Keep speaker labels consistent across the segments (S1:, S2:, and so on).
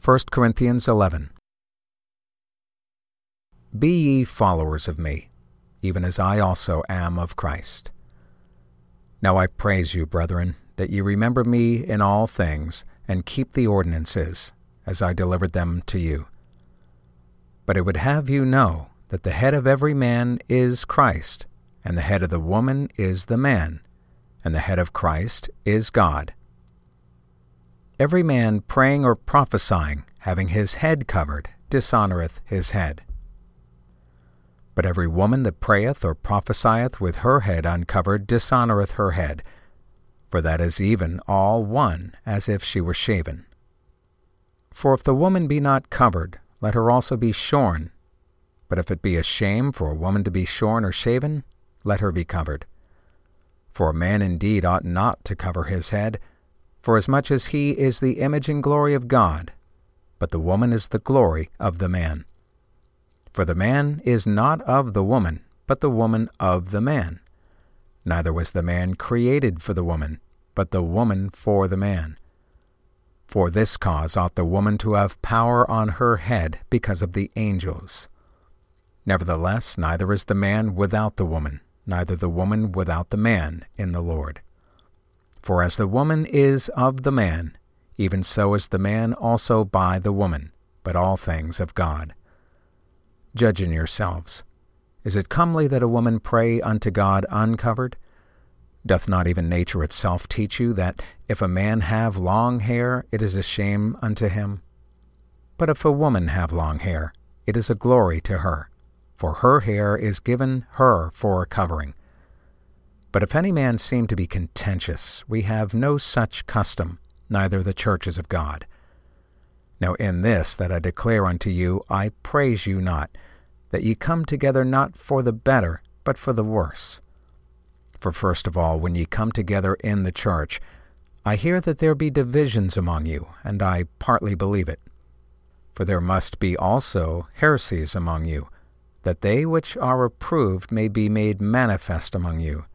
S1: 1 Corinthians 11. Be ye followers of me, even as I also am of Christ. Now I praise you, brethren, that ye remember me in all things, and keep the ordinances, as I delivered them to you. But I would have you know that the head of every man is Christ, and the head of the woman is the man, and the head of Christ is God. Every man praying or prophesying, having his head covered, dishonoureth his head. But every woman that prayeth or prophesieth with her head uncovered dishonoureth her head, for that is even all one, as if she were shaven. For if the woman be not covered, let her also be shorn. But if it be a shame for a woman to be shorn or shaven, let her be covered. For a man indeed ought not to cover his head, forasmuch as he is the image and glory of God, but the woman is the glory of the man. For the man is not of the woman, but the woman of the man. Neither was the man created for the woman, but the woman for the man. For this cause ought the woman to have power on her head because of the angels. Nevertheless, neither is the man without the woman, neither the woman without the man in the Lord. For as the woman is of the man, even so is the man also by the woman, but all things of God. Judge in yourselves. Is it comely that a woman pray unto God uncovered? Doth not even nature itself teach you that if a man have long hair, it is a shame unto him? But if a woman have long hair, it is a glory to her, for her hair is given her for a covering. But if any man seem to be contentious, we have no such custom, neither the churches of God. Now in this that I declare unto you, I praise you not, that ye come together not for the better, but for the worse. For first of all, when ye come together in the church, I hear that there be divisions among you, and I partly believe it. For there must be also heresies among you, that they which are approved may be made manifest among you.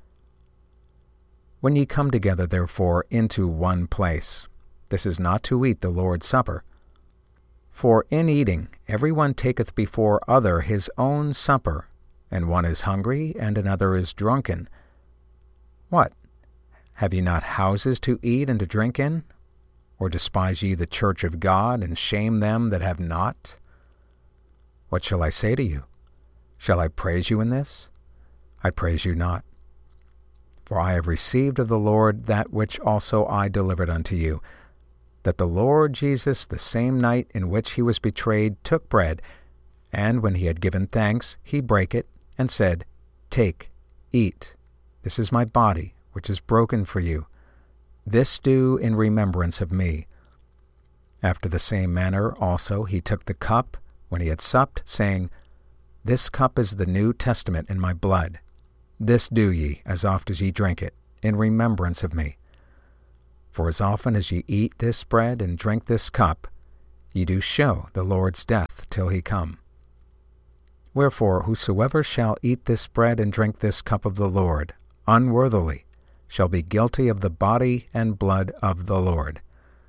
S1: When ye come together, therefore, into one place, this is not to eat the Lord's Supper. For in eating every one taketh before other his own supper, and one is hungry, and another is drunken. What? Have ye not houses to eat and to drink in? Or despise ye the church of God, and shame them that have not? What shall I say to you? Shall I praise you in this? I praise you not. For I have received of the Lord that which also I delivered unto you, that the Lord Jesus, the same night in which he was betrayed, took bread, and when he had given thanks, he brake it, and said, Take, eat, this is my body, which is broken for you. This do in remembrance of me. After the same manner also he took the cup, when he had supped, saying, This cup is the New Testament in my blood. This do ye, as oft as ye drink it, in remembrance of me. For as often as ye eat this bread and drink this cup, ye do show the Lord's death till he come. Wherefore whosoever shall eat this bread and drink this cup of the Lord unworthily shall be guilty of the body and blood of the Lord.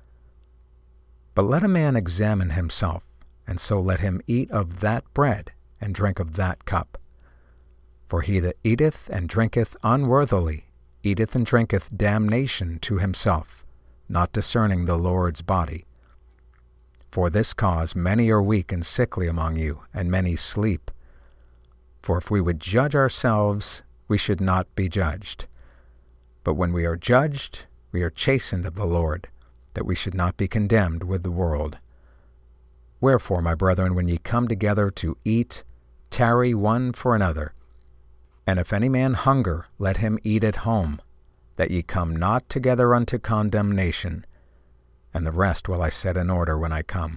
S1: But let a man examine himself, and so let him eat of that bread and drink of that cup. For he that eateth and drinketh unworthily eateth and drinketh damnation to himself, not discerning the Lord's body. For this cause many are weak and sickly among you, and many sleep. For if we would judge ourselves, we should not be judged. But when we are judged, we are chastened of the Lord, that we should not be condemned with the world. Wherefore, my brethren, when ye come together to eat, tarry one for another. And if any man hunger, let him eat at home, that ye come not together unto condemnation. And the rest will I set in order when I come.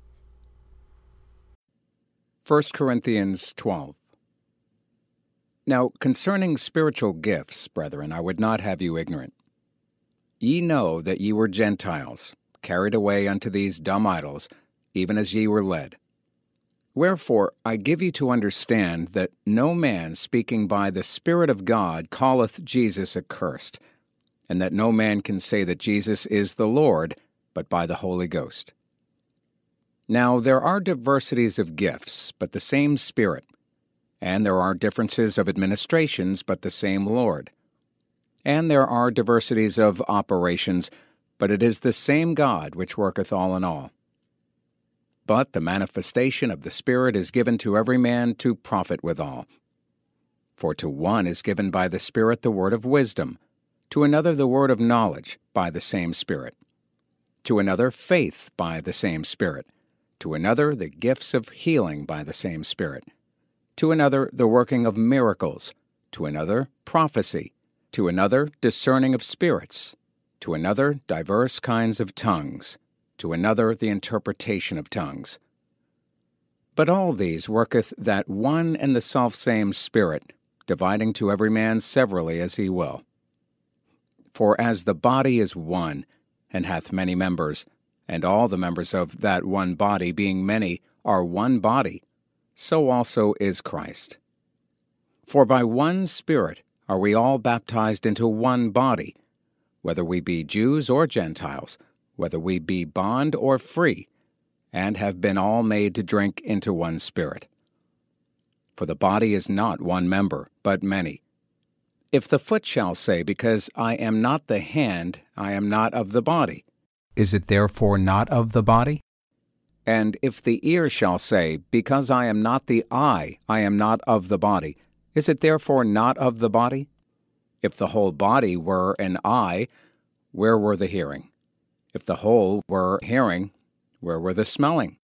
S1: 1 Corinthians 12. Now concerning spiritual gifts, brethren, I would not have you ignorant. Ye know that ye were Gentiles, carried away unto these dumb idols, even as ye were led. Wherefore I give you to understand that no man speaking by the Spirit of God calleth Jesus accursed, and that no man can say that Jesus is the Lord, but by the Holy Ghost. Now there are diversities of gifts, but the same Spirit. And there are differences of administrations, but the same Lord. And there are diversities of operations, but it is the same God which worketh all in all. But the manifestation of the Spirit is given to every man to profit withal. For to one is given by the Spirit the word of wisdom, to another the word of knowledge by the same Spirit, to another faith by the same Spirit, to another the gifts of healing by the same Spirit, to another the working of miracles, to another prophecy, to another discerning of spirits, to another diverse kinds of tongues, to another the interpretation of tongues. But all these worketh that one and the selfsame Spirit, dividing to every man severally as he will. For as the body is one, and hath many members, and all the members of that one body, being many, are one body, so also is Christ. For by one Spirit are we all baptized into one body, whether we be Jews or Gentiles, whether we be bond or free, and have been all made to drink into one Spirit. For the body is not one member, but many. If the foot shall say, Because I am not the hand, I am not of the body, is it therefore not of the body? And if the ear shall say, Because I am not the eye, I am not of the body, is it therefore not of the body? If the whole body were an eye, where were the hearing? If the whole were hearing, where were the smelling?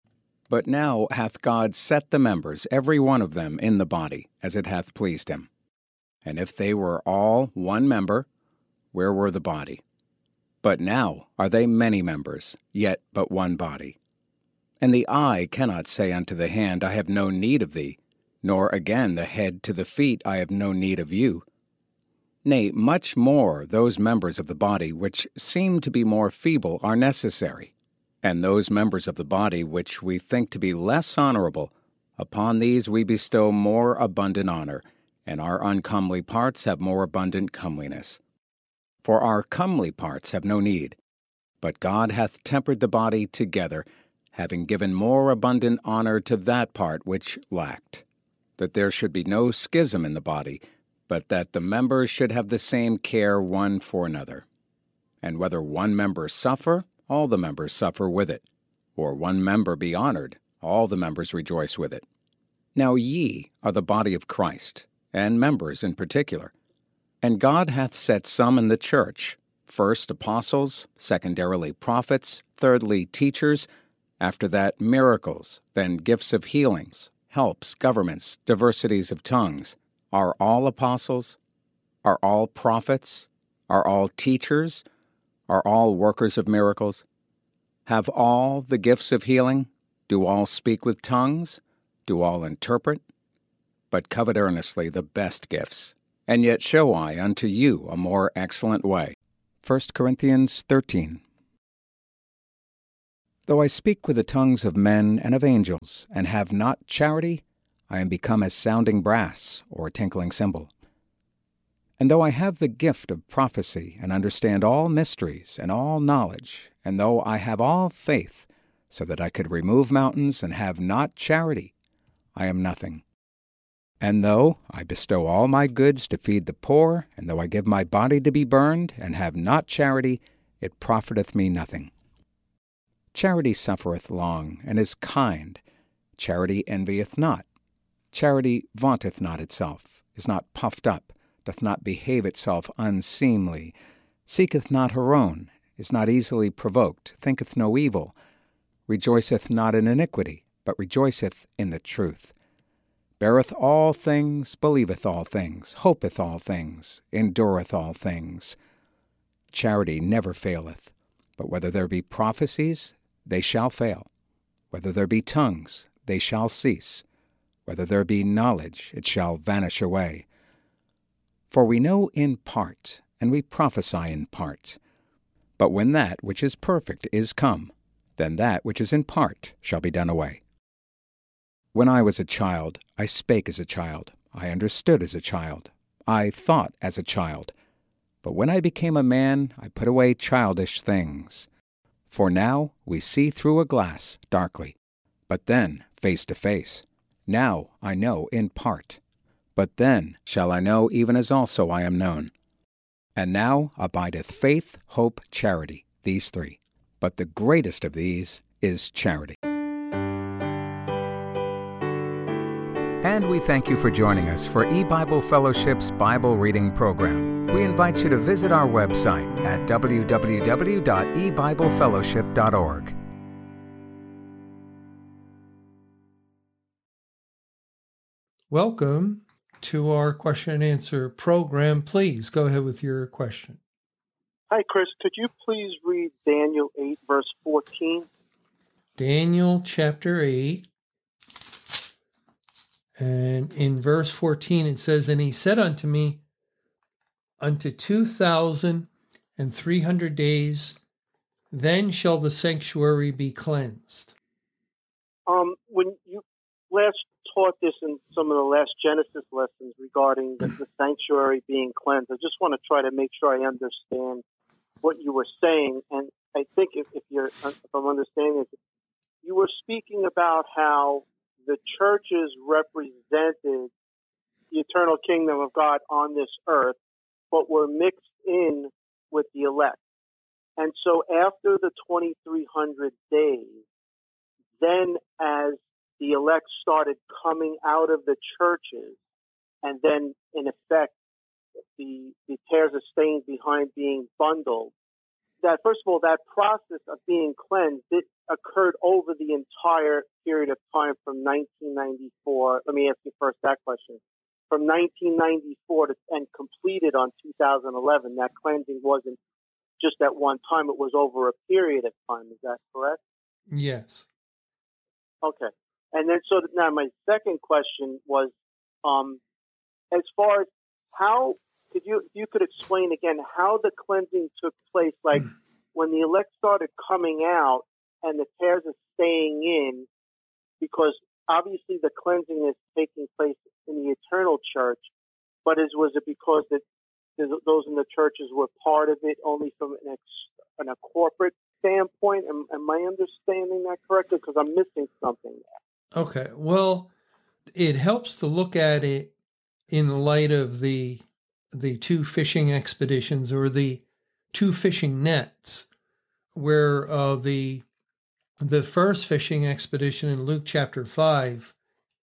S1: But now hath God set the members, every one of them, in the body, as it hath pleased him. And if they were all one member, where were the body? But now are they many members, yet but one body. And the eye cannot say unto the hand, I have no need of thee, nor again the head to the feet, I have no need of you. Nay, much more those members of the body which seem to be more feeble are necessary, and those members of the body which we think to be less honorable, upon these we bestow more abundant honor, and our uncomely parts have more abundant comeliness. For our comely parts have no need, but God hath tempered the body together, having given more abundant honor to that part which lacked, that there should be no schism in the body, but that the members should have the same care one for another. And whether one member suffer, all the members suffer with it, or one member be honored, all the members rejoice with it. Now ye are the body of Christ, and members in particular. And God hath set some in the church, first apostles, secondarily prophets, thirdly teachers, after that miracles, then gifts of healings, helps, governments, diversities of tongues. Are all apostles? Are all prophets? Are all teachers? Are all workers of miracles? Have all the gifts of healing? Do all speak with tongues? Do all interpret? But covet earnestly the best gifts, and yet show I unto you a more excellent way. 1 Corinthians 13. Though I speak with the tongues of men and of angels, and have not charity, I am become as sounding brass or a tinkling cymbal. And though I have the gift of prophecy, and understand all mysteries and all knowledge, and though I have all faith, so that I could remove mountains, and have not charity, I am nothing. And though I bestow all my goods to feed the poor, and though I give my body to be burned, and have not charity, it profiteth me nothing. Charity suffereth long, and is kind. Charity envieth not. Charity vaunteth not itself, is not puffed up, doth not behave itself unseemly, seeketh not her own, is not easily provoked, thinketh no evil, rejoiceth not in iniquity, but rejoiceth in the truth, beareth all things, believeth all things, hopeth all things, endureth all things. Charity never faileth, but whether there be prophecies, they shall fail. Whether there be tongues, they shall cease. Whether there be knowledge, it shall vanish away. For we know in part, and we prophesy in part. But when that which is perfect is come, then that which is in part shall be done away. When I was a child, I spake as a child, I understood as a child, I thought as a child. But when I became a man, I put away childish things. For now we see through a glass, darkly, but then face to face. Now I know in part, but then shall I know even as also I am known. And now abideth faith, hope, charity, these three. But the greatest of these is charity. And we thank you for joining us for eBible Fellowship's Bible Reading Program. We invite you to visit our website at www.ebiblefellowship.org.
S2: Welcome to our question and answer program. Please go ahead with your question.
S3: Hi, Chris. Could you please read Daniel 8, verse 14?
S2: Daniel chapter 8. And in verse 14 it says, And he said unto me, Unto 2,300 days, then shall the sanctuary be cleansed.
S3: When you last taught this in some of the last Genesis lessons regarding the sanctuary being cleansed, I just want to try to make sure I understand what you were saying. And I think if I'm understanding it, you were speaking about how the churches represented the eternal kingdom of God on this earth, but were mixed in with the elect. And so after the 2,300 days, then as the elect started coming out of the churches, and then in effect, the tares are staying behind being bundled, that first of all, that process of being cleansed, it occurred over the entire period of time from 1994. Let me ask you first that question. From 1994 and completed on 2011, that cleansing wasn't just at one time, it was over a period of time. Is that correct?
S2: Yes.
S3: Okay. And then, so now my second question was, as far as how, if you could explain again how the cleansing took place, like when the elect started coming out and the tares are staying in, because obviously the cleansing is taking place in the eternal church, but was it because that those in the churches were part of it only from a corporate standpoint? Am I understanding that correctly? Because I'm missing something there.
S2: Okay. Well, it helps to look at it in the light of the two fishing expeditions, or the two fishing nets, where the first fishing expedition in Luke chapter 5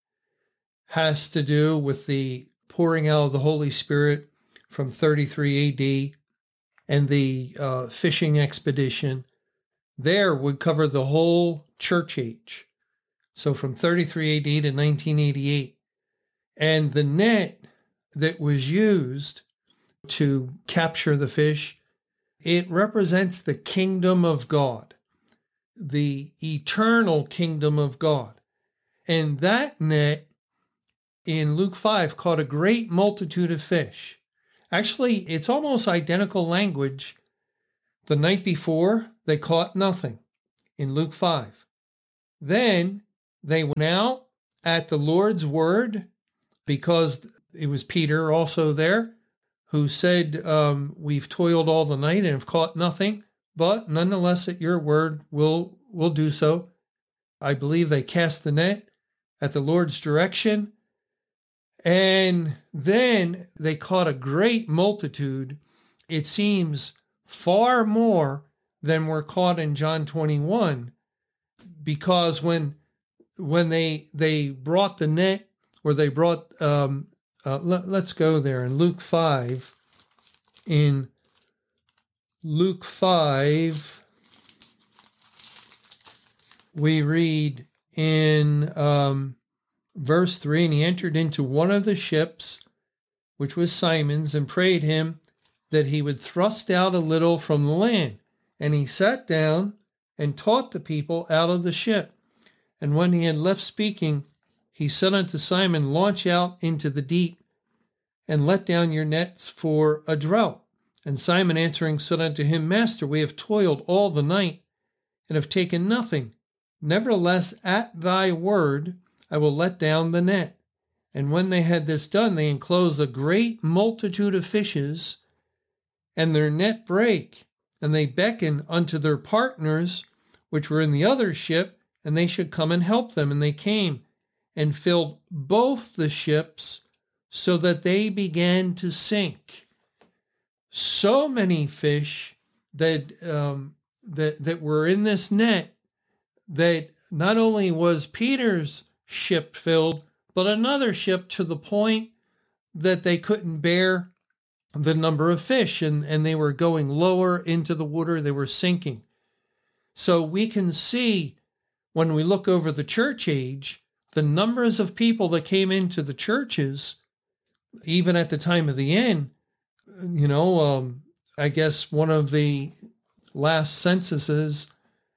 S2: has to do with the pouring out of the Holy Spirit from 33 AD, and the fishing expedition there would cover the whole church age. So from 33 AD to 1988. And the net that was used to capture the fish, it represents the kingdom of God, the eternal kingdom of God. And that net in Luke 5 caught a great multitude of fish. Actually, it's almost identical language. The night before, they caught nothing in Luke 5. Then they went out at the Lord's word, because it was Peter also there, who said, we've toiled all the night and have caught nothing, but nonetheless at your word we'll do so. I believe they cast the net at the Lord's direction, and then they caught a great multitude. It seems far more than were caught in John 21, because when they brought the net, or they brought, let's go there in Luke 5. In Luke 5, we read in verse 3, And he entered into one of the ships, which was Simon's, and prayed him that he would thrust out a little from the land. And he sat down and taught the people out of the ship. And when he had left speaking, he said unto Simon, Launch out into the deep, and let down your nets for a draught. And Simon answering said unto him, Master, we have toiled all the night, and have taken nothing. Nevertheless, at thy word I will let down the net. And when they had this done, they enclosed a great multitude of fishes, and their net brake. and they beckoned unto their partners, which were in the other ship, and they should come and help them. And they came and filled both the ships, so that they began to sink. So many fish that were in this net, that not only was Peter's ship filled, but another ship, to the point that they couldn't bear the number of fish, and they were going lower into the water. They were sinking. So we can see, when we look over the church age, the numbers of people that came into the churches, even at the time of the end. I guess one of the last censuses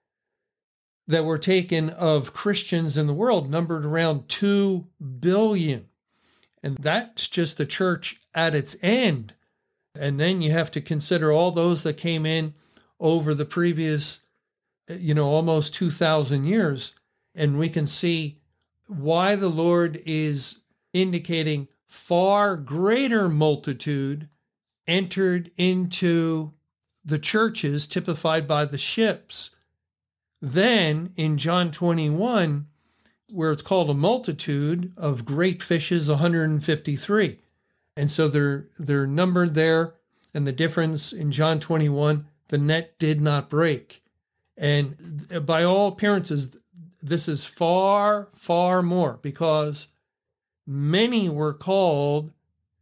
S2: that were taken of Christians in the world numbered around 2 billion. And that's just the church at its end. And then you have to consider all those that came in over the previous, almost 2,000 years. And we can see why the Lord is indicating far greater multitude entered into the churches, typified by the ships. Then in John 21, where it's called a multitude of great fishes, 153. And so they're numbered there. And the difference in John 21, the net did not break. And by all appearances, this is far, far more, because many were called,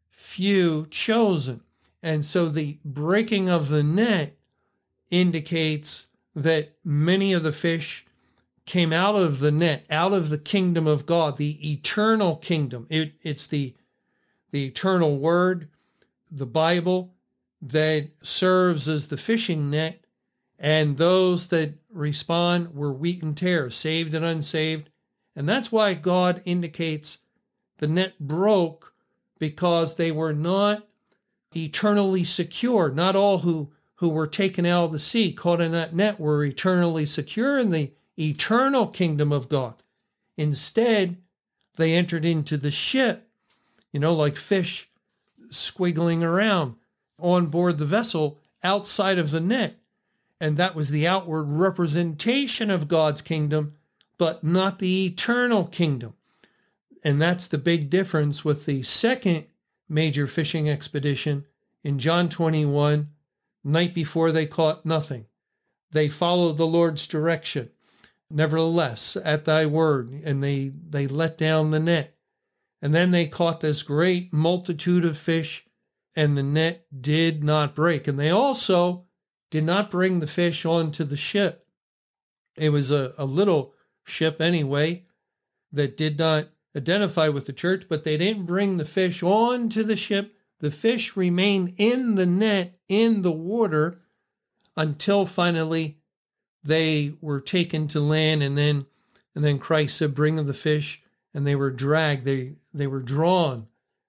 S2: few chosen. And so the breaking of the net indicates that many of the fish came out of the net, out of the kingdom of God, the eternal kingdom. It's the eternal word, the Bible, that serves as the fishing net. And those that respond were wheat and tare, saved and unsaved. And that's why God indicates the net broke, because they were not eternally secure. Not all who were taken out of the sea, caught in that net, were eternally secure in the eternal kingdom of God. Instead, they entered into the ship, like fish squiggling around on board the vessel outside of the net. And that was the outward representation of God's kingdom, but not the eternal kingdom. And that's the big difference with the second major fishing expedition in John 21. Night before, they caught nothing. They followed the Lord's direction. Nevertheless, at thy word, and they let down the net. And then they caught this great multitude of fish, and the net did not break. And they also did not bring the fish onto the ship. It was a little ship anyway that did not identify with the church, but they didn't bring the fish onto the ship. The fish remained in the net, in the water, until finally they were taken to land, and then Christ said, "Bring the fish," and they were dragged. They were drawn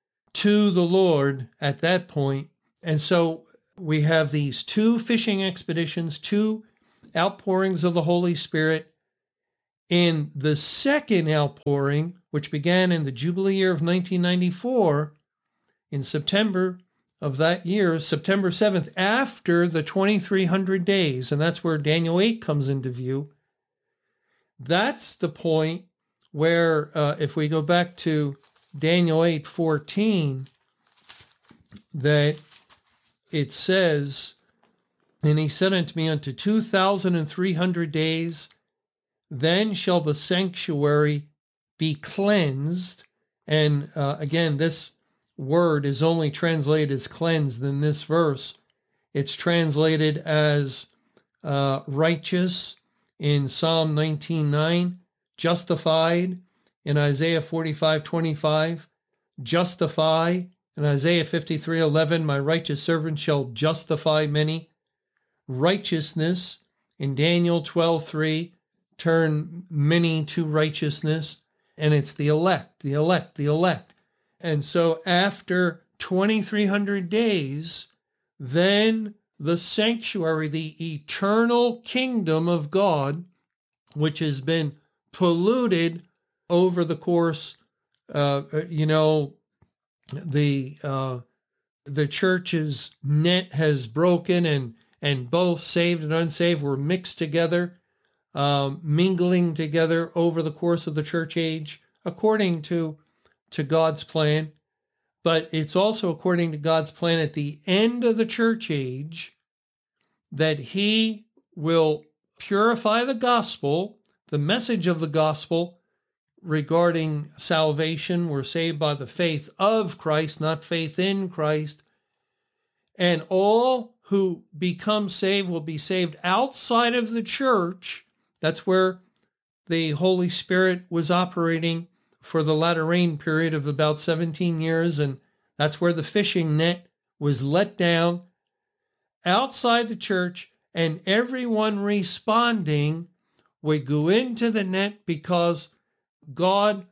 S2: to the Lord at that point. And so we have these 2 fishing expeditions, 2 outpourings of the Holy Spirit. In the second outpouring, which began in the Jubilee year of 1994, in September of that year, September 7th, after the 2,300 days, and that's where Daniel 8 comes into view. That's the point where, if we go back to Daniel 8:14, that it says, "And he said unto me, unto 2,300 days, then shall the sanctuary be cleansed." And again, this word is only translated as cleansed in this verse. It's translated as righteous in Psalm 19:9, justified in Isaiah 45:25, justify in Isaiah 53:11, "My righteous servant shall justify many." Righteousness in Daniel 12:3, turn many to righteousness. And it's the elect, the elect, the elect. And so after 2,300 days, then the sanctuary, the eternal kingdom of God, which has been polluted over the course, the church's net has broken, and both saved and unsaved were mixed together, mingling together over the course of the church age, according to God's plan. But it's also according to God's plan at the end of the church age that he will purify the gospel, the message of the gospel regarding salvation. We're saved by the faith of Christ, not faith in Christ. And all who become saved will be saved outside of the church. That's where the Holy Spirit was operating for the latter rain period of about 17 years, and that's where the fishing net was let down outside the church, and everyone responding would go into the net because God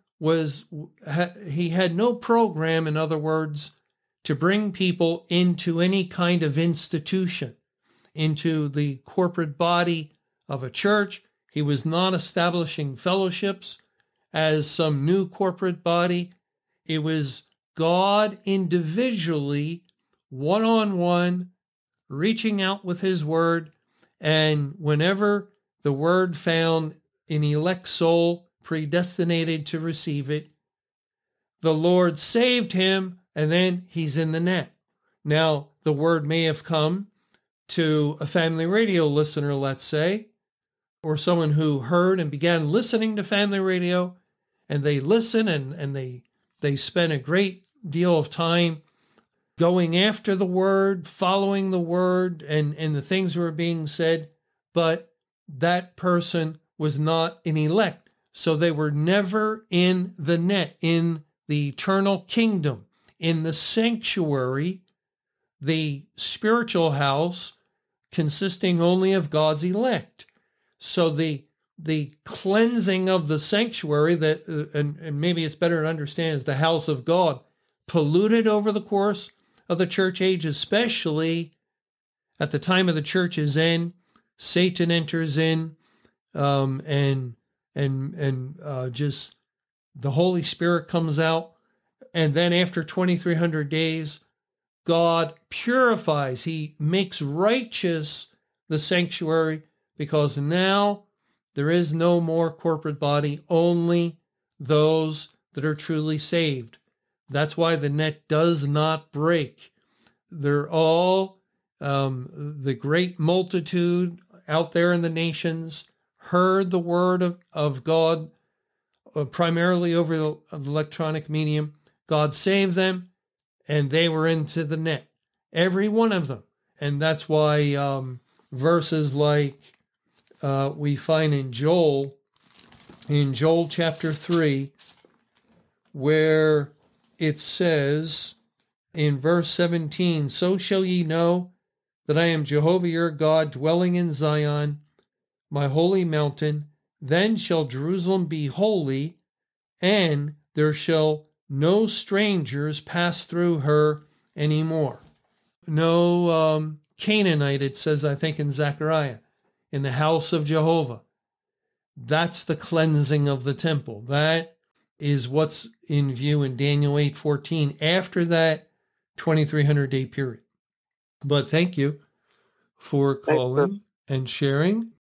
S2: he had no program, in other words, to bring people into any kind of institution, into the corporate body of a church. He was not establishing fellowships as some new corporate body. It was God individually, one-on-one, reaching out with his word. And whenever the word found an elect soul predestinated to receive it, the Lord saved him, and then he's in the net. Now, the word may have come to a family radio listener, let's say, or someone who heard and began listening to family radio, and they listen and they spend a great deal of time going after the word, following the word, and the things that were being said, but that person was not an elect. So they were never in the net, in the eternal kingdom, in the sanctuary, the spiritual house consisting only of God's elect. So the cleansing of the sanctuary, that and maybe it's better to understand as the house of God, polluted over the course of the church age, especially at the time of the church's end. Satan enters in, and just the Holy Spirit comes out, and then after 2,300 days, God purifies. He makes righteous the sanctuary, because now there is no more corporate body, only those that are truly saved. That's why the net does not break. They're all, the great multitude out there in the nations heard the word of God, primarily over the electronic medium. God saved them, and they were into the net, every one of them. And that's why verses like we find in Joel chapter 3, where it says in verse 17, "So shall ye know that I am Jehovah your God, dwelling in Zion, my holy mountain. Then shall Jerusalem be holy, and there shall no strangers pass through her any more." No Canaanite, it says, I think in Zechariah, in the house of Jehovah. That's the cleansing of the temple. That is what's in view in Daniel 8:14 after that 2,300-day period. But thank you for calling and sharing.